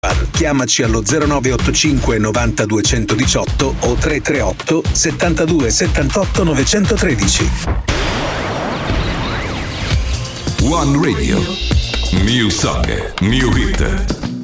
Chiamaci allo 0985 90 218 o 338 72 78 913. One Radio. New Song, New Hit.